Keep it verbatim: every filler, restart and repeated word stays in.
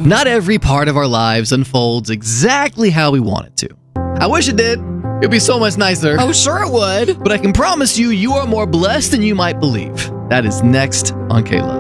Not every part of our lives unfolds exactly how we want it to. I wish it did. It'd be so much nicer. Oh, sure it would. But I can promise you, you are more blessed than you might believe. That is next on K-Love.